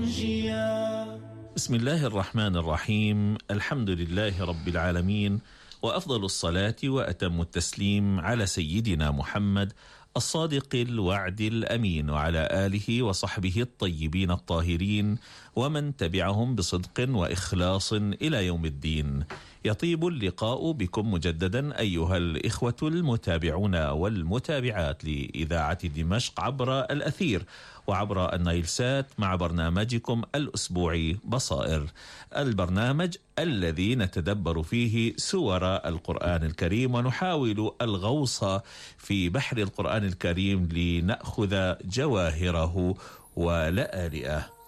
منجيا. بسم الله الرحمن الرحيم. الحمد لله رب العالمين، وأفضل الصلاة وأتم التسليم على سيدنا محمد الصادق الوعد الأمين، وعلى آله وصحبه الطيبين الطاهرين، ومن تبعهم بصدق وإخلاص إلى يوم الدين. يطيب اللقاء بكم مجددا أيها الإخوة المتابعون والمتابعات لإذاعة دمشق عبر الأثير وعبر النايلسات مع برنامجكم الأسبوعي بصائر، البرنامج الذي نتدبر فيه سور القرآن الكريم ونحاول الغوص في بحر القرآن الكريم لنأخذ جواهره ولآلئه.